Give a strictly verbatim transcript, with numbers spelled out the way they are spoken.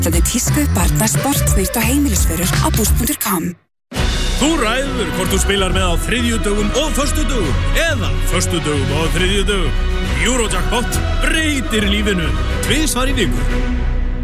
Þetta er tísku, barna, sportsnýrt og heimilisvörur á boost punktur com. Þú ræður hvort þú spilar með á þriðjudögum og föstudögum eða föstudögum og þriðjudögum. Eurojackpot breytir lífinu tvisvar í viku.